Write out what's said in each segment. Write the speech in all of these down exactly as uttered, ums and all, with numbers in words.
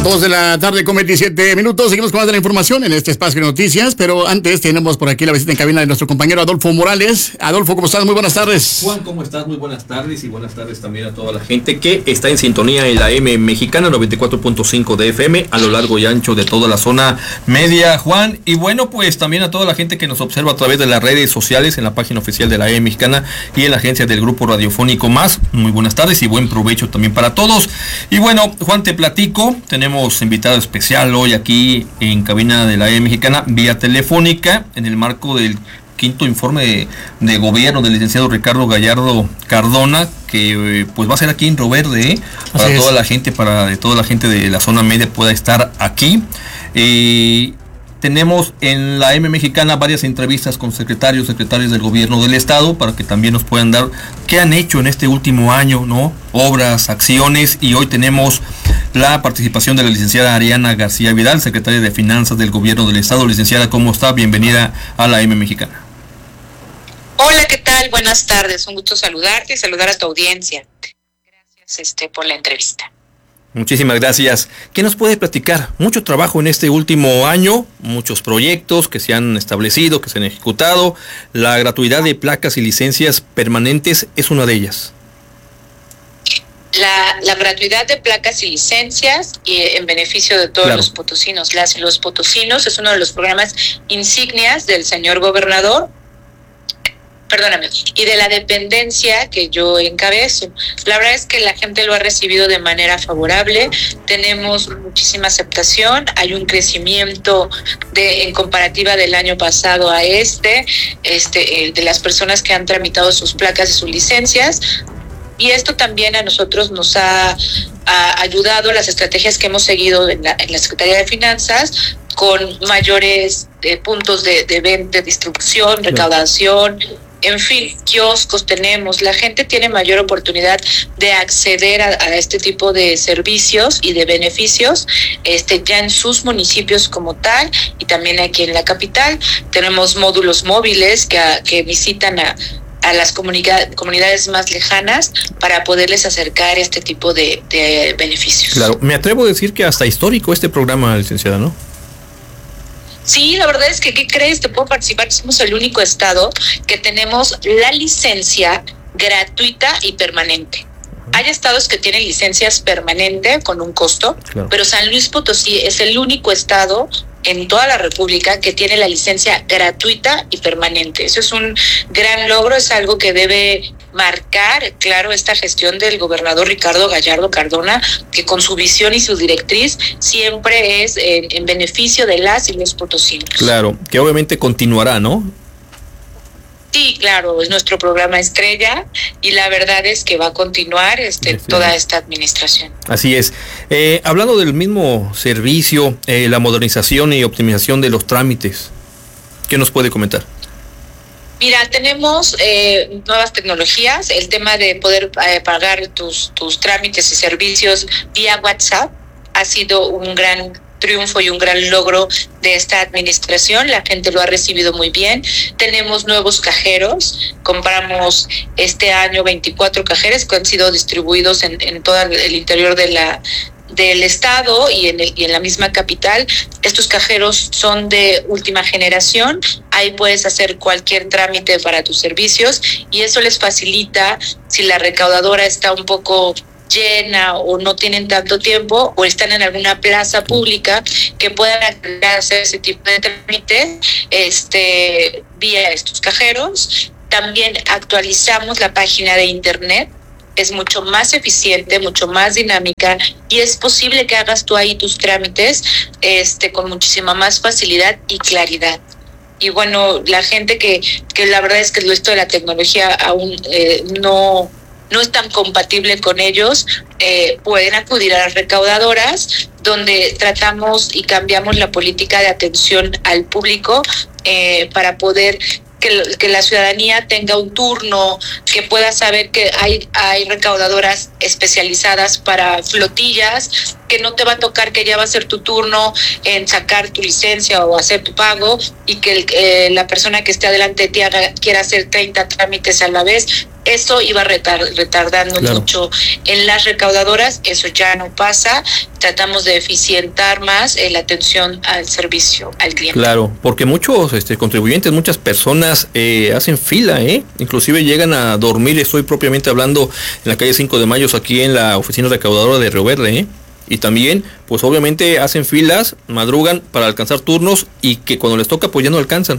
Dos de la tarde con veintisiete minutos. Seguimos con más de la información en este espacio de noticias, pero antes tenemos por aquí la visita en cabina de nuestro compañero Adolfo Morales. Adolfo, ¿cómo estás? Muy buenas tardes. Juan, ¿cómo estás? Muy buenas tardes y buenas tardes también a toda la gente que está en sintonía en la M Mexicana noventa y cuatro punto cinco de F M a lo largo y ancho de toda la zona media, Juan. Y bueno, pues también a toda la gente que nos observa a través de las redes sociales, en la página oficial de la M Mexicana y en la agencia del Grupo Radiofónico Más. Muy buenas tardes y buen provecho también para todos. Y bueno, Juan, te platico, tenemos invitado especial hoy aquí en cabina de la E Mexicana vía telefónica en el marco del quinto informe de, de gobierno del licenciado Ricardo Gallardo Cardona, que eh, pues va a ser aquí en Río Verde, ¿eh? para Así toda es. la gente, para que toda la gente de la zona media pueda estar aquí. Eh, Tenemos en la M Mexicana varias entrevistas con secretarios, secretarios del gobierno del estado para que también nos puedan dar qué han hecho en este último año, ¿no? Obras, acciones, y hoy tenemos la participación de la licenciada Ariana García Vidal, secretaria de Finanzas del gobierno del estado. Licenciada, ¿cómo está? Bienvenida a la M Mexicana. Hola, ¿qué tal? Buenas tardes, un gusto saludarte y saludar a tu audiencia. Gracias este, por la entrevista. Muchísimas gracias. ¿Qué nos puede platicar? Mucho trabajo en este último año, muchos proyectos que se han establecido, que se han ejecutado. La gratuidad de placas y licencias permanentes es una de ellas. La, la gratuidad de placas y licencias y en beneficio de todos claro. los potosinos, las y los potosinos, es uno de los programas insignias del señor gobernador. Perdóname, y de la dependencia que yo encabezo. La verdad es que la gente lo ha recibido de manera favorable, tenemos muchísima aceptación, hay un crecimiento de en comparativa del año pasado a este, este de las personas que han tramitado sus placas y sus licencias, y esto también a nosotros nos ha, ha ayudado las estrategias que hemos seguido en la, en la Secretaría de Finanzas, con mayores eh, puntos de, de venta, distribución, recaudación, en fin, kioscos tenemos, la gente tiene mayor oportunidad de acceder a, a este tipo de servicios y de beneficios este, ya en sus municipios como tal, y también aquí en la capital. Tenemos módulos móviles que, a, que visitan a, a las comunidad, comunidades más lejanas para poderles acercar este tipo de, de beneficios. Claro, me atrevo a decir que hasta histórico este programa, licenciada, ¿no? Sí, la verdad es que, ¿qué crees? Te puedo participar. Somos el único estado que tenemos la licencia gratuita y permanente. Hay estados que tienen licencias permanente con un costo, claro. pero San Luis Potosí es el único estado en toda la República que tiene la licencia gratuita y permanente. Eso es un gran logro, es algo que debe marcar, claro, esta gestión del gobernador Ricardo Gallardo Cardona, que con su visión y su directriz siempre es en, en beneficio de las y los potosinos. Claro, que obviamente continuará, ¿no? Sí, claro, es nuestro programa estrella y la verdad es que va a continuar este, sí. toda esta administración. Así es. Eh, hablando del mismo servicio, eh, la modernización y optimización de los trámites, ¿qué nos puede comentar? Mira, tenemos eh, nuevas tecnologías, el tema de poder eh, pagar tus, tus trámites y servicios vía WhatsApp ha sido un gran triunfo y un gran logro de esta administración. La gente lo ha recibido muy bien. Tenemos nuevos cajeros, compramos este año veinticuatro cajeros que han sido distribuidos en, en todo el interior de la del estado y en, el, y en la misma capital. Estos cajeros son de última generación, ahí puedes hacer cualquier trámite para tus servicios y eso les facilita si la recaudadora está un poco llena o no tienen tanto tiempo o están en alguna plaza pública que puedan hacer ese tipo de trámite este, vía estos cajeros. También actualizamos la página de internet, es mucho más eficiente, mucho más dinámica y es posible que hagas tú ahí tus trámites este, con muchísima más facilidad y claridad. Y bueno, la gente que, que la verdad es que esto de la tecnología aún eh, no... no es tan compatible con ellos, eh, pueden acudir a las recaudadoras, donde tratamos y cambiamos la política de atención al público eh, para poder que, que la ciudadanía tenga un turno, que pueda saber que hay, hay recaudadoras especializadas para flotillas, que no te va a tocar que ya va a ser tu turno en sacar tu licencia o hacer tu pago y que el, eh, la persona que esté adelante de ti haga, quiera hacer treinta trámites a la vez. Eso iba retar- retardando claro. mucho en las recaudadoras, eso ya no pasa, tratamos de eficientar más eh, la atención al servicio al cliente. Claro, porque muchos este, contribuyentes, muchas personas eh, hacen fila, ¿eh? Inclusive llegan a dormir, estoy propiamente hablando en la calle cinco de Mayo, aquí en la oficina recaudadora de Río Verde, ¿eh? Y también, pues obviamente hacen filas, madrugan para alcanzar turnos y que cuando les toca pues ya no alcanzan.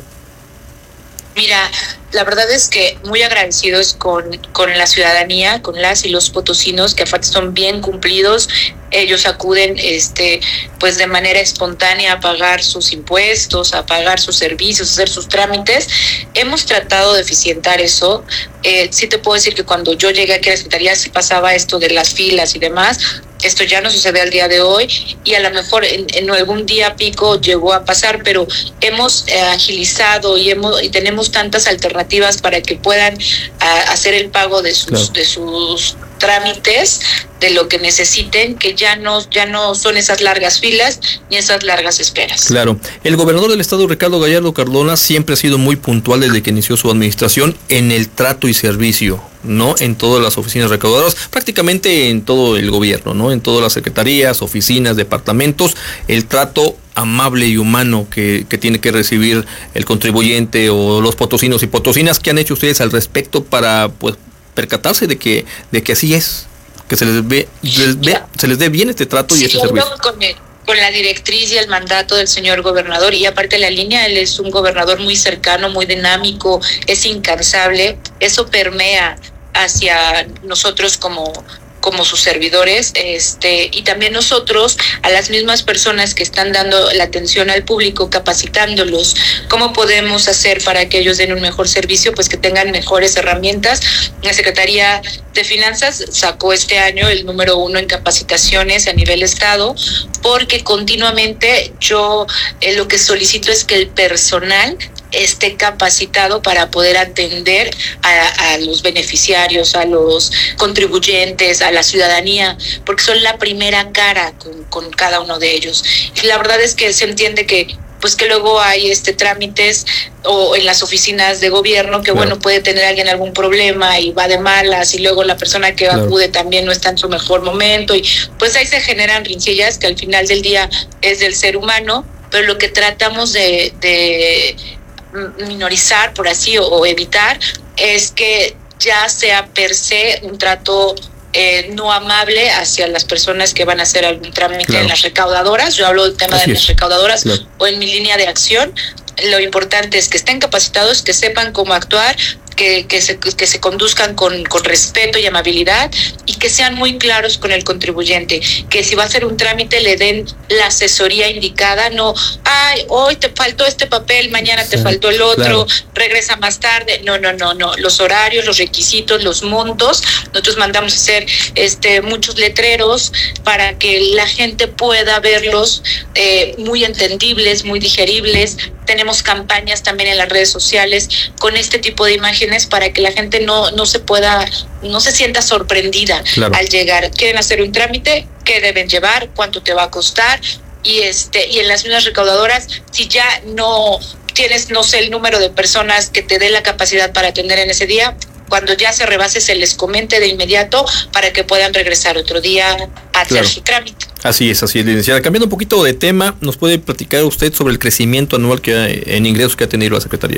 Mira, la verdad es que muy agradecidos con, con la ciudadanía, con las y los potosinos, que aparte son bien cumplidos. Ellos acuden este, pues de manera espontánea a pagar sus impuestos, a pagar sus servicios, a hacer sus trámites. Hemos tratado de eficientar eso. Eh, sí te puedo decir que cuando yo llegué aquí a la Secretaría sí pasaba esto de las filas y demás. Esto ya no sucede al día de hoy y a lo mejor en, en algún día pico llegó a pasar, pero hemos eh, agilizado y hemos y tenemos tantas alternativas para que puedan a, hacer el pago de sus claro. de sus trámites, de lo que necesiten, que ya no ya no son esas largas filas ni esas largas esperas. Claro. El gobernador del estado, Ricardo Gallardo Cardona, siempre ha sido muy puntual desde que inició su administración en el trato y servicio, ¿no? En todas las oficinas recaudadoras, prácticamente en todo el gobierno, ¿no? En todas las secretarías, oficinas, departamentos, el trato amable y humano que, que tiene que recibir el contribuyente o los potosinos y potosinas. ¿Qué han hecho ustedes al respecto para, pues, percatarse de que de que así es, que se les ve, les ve se les dé bien este trato y sí, este servicio? Con, el, con la directriz y el mandato del señor gobernador, y aparte la línea, él es un gobernador muy cercano, muy dinámico, es incansable, eso permea hacia nosotros como como sus servidores, este, y también nosotros, a las mismas personas que están dando la atención al público, capacitándolos, cómo podemos hacer para que ellos den un mejor servicio, pues que tengan mejores herramientas. La Secretaría de Finanzas sacó este año el número uno en capacitaciones a nivel estado, porque continuamente yo eh, lo que solicito es que el personal esté capacitado para poder atender a, a los beneficiarios, a los contribuyentes, a la ciudadanía, porque son la primera cara con, con cada uno de ellos. Y la verdad es que se entiende que pues que luego hay este trámites o en las oficinas de gobierno que claro. bueno, puede tener alguien algún problema y va de malas y luego la persona que claro. acude también no está en su mejor momento y pues ahí se generan rincillas que al final del día es del ser humano, pero lo que tratamos de, de minorizar, por así, o, o evitar, es que ya sea per se un trato eh, no amable hacia las personas que van a hacer algún trámite claro. en las recaudadoras. Yo hablo del tema así de las es. recaudadoras claro. o en mi línea de acción. Lo importante es que estén capacitados, que sepan cómo actuar, que, que, se, que se conduzcan con, con respeto y amabilidad y que sean muy claros con el contribuyente, que si va a hacer un trámite le den la asesoría indicada, no, ay, hoy te faltó este papel, mañana sí, te faltó el otro, claro. regresa más tarde, no, no, no, no, los horarios, los requisitos, los montos, nosotros mandamos a hacer este muchos letreros para que la gente pueda verlos eh, muy entendibles, muy digeribles. Tenemos campañas también en las redes sociales con este tipo de imágenes para que la gente no, no se pueda, no se sienta sorprendida claro. al llegar. Quieren hacer un trámite, ¿qué deben llevar? ¿Cuánto te va a costar? Y este, y en las mismas recaudadoras, si ya no tienes, no sé, el número de personas que te dé la capacidad para atender en ese día, cuando ya se rebase se les comente de inmediato para que puedan regresar otro día a hacer claro. su trámite. Así es, así es, licenciada. Cambiando un poquito de tema, ¿nos puede platicar usted sobre el crecimiento anual que hay en ingresos que ha tenido la Secretaría?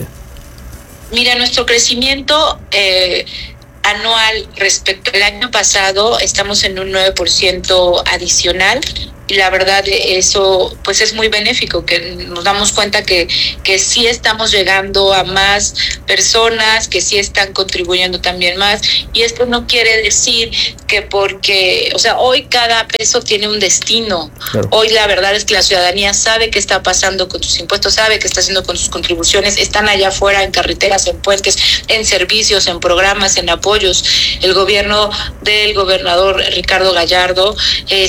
Mira, nuestro crecimiento eh, anual respecto al año pasado estamos en un nueve por ciento adicional. Y la verdad eso pues es muy benéfico, que nos damos cuenta que, que sí estamos llegando a más personas, que sí están contribuyendo también más, y esto no quiere decir que porque, o sea, hoy cada peso tiene un destino, claro. hoy la verdad es que la ciudadanía sabe qué está pasando con sus impuestos, sabe qué está haciendo con sus contribuciones, están allá afuera en carreteras, en puentes, en servicios, en programas, en apoyos. El gobierno del gobernador Ricardo Gallardo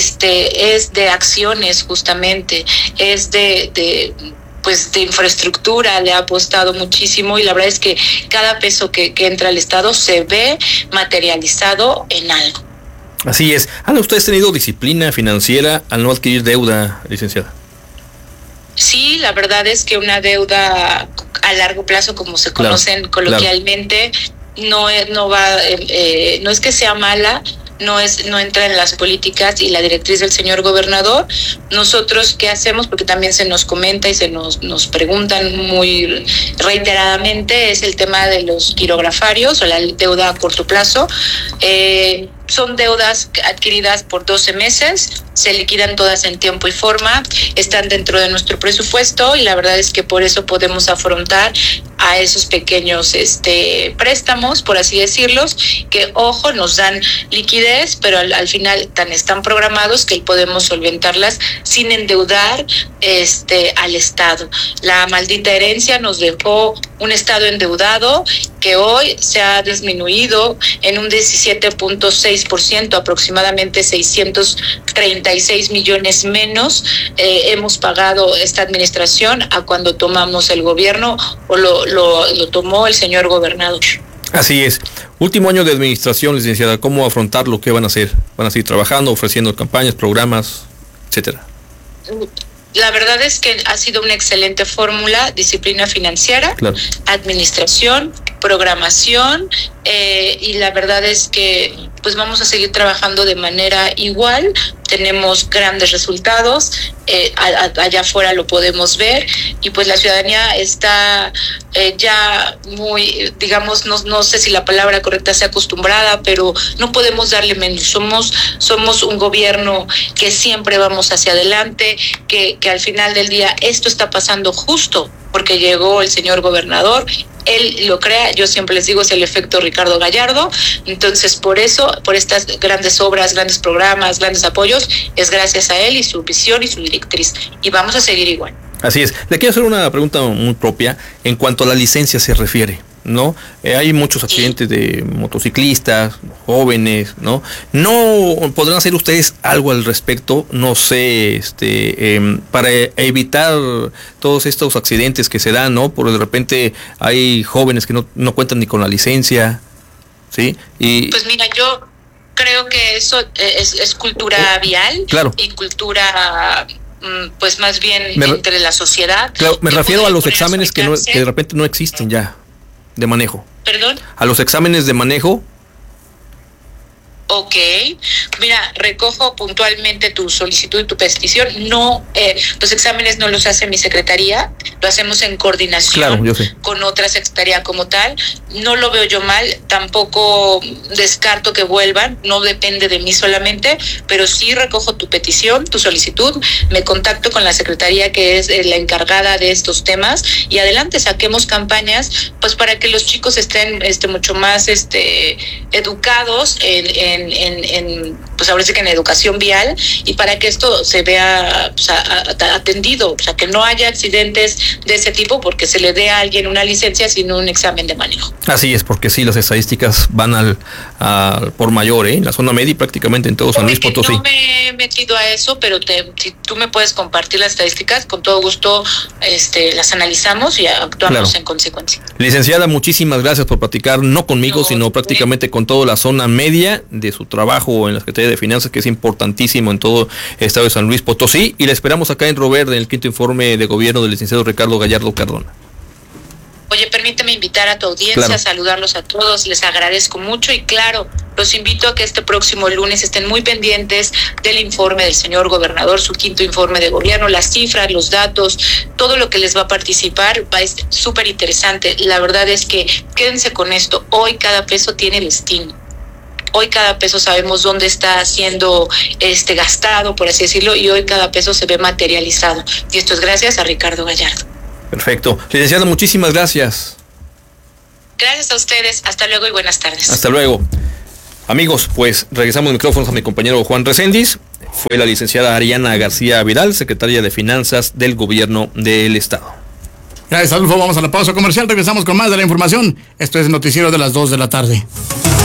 este es de acciones justamente, es de, de pues de infraestructura, le ha apostado muchísimo y la verdad es que cada peso que, que entra al Estado se ve materializado en algo. Así es. ¿Han ustedes tenido disciplina financiera al no adquirir deuda, licenciada? Sí, la verdad es que una deuda a largo plazo, como se conocen claro, coloquialmente, claro. no, no va, eh, eh, no es que sea mala, no es no entra en las políticas y la directriz del señor gobernador. Nosotros, ¿qué hacemos? Porque también se nos comenta y se nos, nos preguntan muy reiteradamente, es el tema de los quirografarios o la deuda a corto plazo. Eh, son deudas adquiridas por doce meses, se liquidan todas en tiempo y forma, están dentro de nuestro presupuesto y la verdad es que por eso podemos afrontar a esos pequeños este préstamos, por así decirlos, que ojo, nos dan liquidez, pero al, al final tan están programados que podemos solventarlas sin endeudar este al Estado. La maldita herencia nos dejó un Estado endeudado que hoy se ha disminuido en un diecisiete punto seis por ciento, aproximadamente seiscientos treinta y seis millones menos eh, hemos pagado esta administración a cuando tomamos el gobierno o lo, lo, lo tomó el señor gobernador. Así es. Último año de administración, licenciada, ¿cómo afrontarlo? ¿Qué van a hacer? ¿Van a seguir trabajando, ofreciendo campañas, programas, etcétera? La verdad es que ha sido una excelente fórmula: disciplina financiera, claro, administración, programación, eh, y la verdad es que pues vamos a seguir trabajando de manera igual. Tenemos grandes resultados, eh, a, a, allá afuera lo podemos ver y pues la ciudadanía está eh, ya muy, digamos, no, no sé si la palabra correcta sea acostumbrada, pero no podemos darle menos. Somos, somos un gobierno que siempre vamos hacia adelante, que, que al final del día esto está pasando justo porque llegó el señor gobernador. Él lo crea, yo siempre les digo, es el efecto Ricardo Gallardo. Entonces, por eso, por estas grandes obras, grandes programas, grandes apoyos, es gracias a él y su visión y su directriz. Y vamos a seguir igual. Así es. Le quiero hacer una pregunta muy propia en cuanto a la licencia se refiere, ¿no? Eh, hay muchos accidentes de motociclistas, jóvenes, ¿no? ¿No podrán hacer ustedes algo al respecto? No sé, este, eh, para evitar todos estos accidentes que se dan, ¿no? Por de repente hay jóvenes que no, no cuentan ni con la licencia, ¿sí? Y pues mira, yo creo que eso es, es cultura oh, vial, claro, y cultura pues más bien me, entre la sociedad. Claro, me refiero a los exámenes que, no, que de repente no existen ya de manejo. ¿Perdón? A los exámenes de manejo. Ok, mira, recojo puntualmente tu solicitud y tu petición. No, eh, los exámenes no los hace mi secretaría, lo hacemos en coordinación, claro, yo sé, con otra secretaría como tal. No lo veo yo mal, tampoco descarto que vuelvan, no depende de mí solamente, pero sí recojo tu petición, tu solicitud, me contacto con la secretaría que es la encargada de estos temas y adelante, saquemos campañas pues para que los chicos estén este mucho más este educados en, en En, en, en, pues ahora sí que en educación vial y para que esto se vea pues, a, a, atendido, o sea, que no haya accidentes de ese tipo porque se le dé a alguien una licencia sin un examen de manejo. Así es, porque sí, las estadísticas van al, al por mayor, ¿eh? En la zona media y prácticamente en todo San Luis Potosí. No me he metido a eso, pero te, si tú me puedes compartir las estadísticas, con todo gusto este, las analizamos y actuamos claro, en consecuencia. Licenciada, muchísimas gracias por platicar, no conmigo, no, sino prácticamente con toda la zona media de su trabajo en la Secretaría de Finanzas, que es importantísimo en todo el estado de San Luis Potosí, y la esperamos acá en Roverde, en el quinto informe de gobierno del licenciado Ricardo Gallardo Cardona. Oye, permíteme invitar a tu audiencia, claro, saludarlos a todos, les agradezco mucho y claro, los invito a que este próximo lunes estén muy pendientes del informe del señor gobernador, su quinto informe de gobierno, las cifras, los datos, todo lo que les va a participar va a ser súper interesante. La verdad es que quédense con esto, hoy cada peso tiene destino. Hoy cada peso sabemos dónde está siendo este gastado, por así decirlo, y hoy cada peso se ve materializado. Y esto es gracias a Ricardo Gallardo. Perfecto. Licenciado, muchísimas gracias. Gracias a ustedes. Hasta luego y buenas tardes. Hasta luego. Amigos, pues regresamos micrófonos a mi compañero Juan Reséndiz. Fue la licenciada Ariana García Vidal, secretaria de Finanzas del Gobierno del Estado. Gracias, Adolfo. Vamos a la pausa comercial. Regresamos con más de la información. Esto es el noticiero de las dos de la tarde.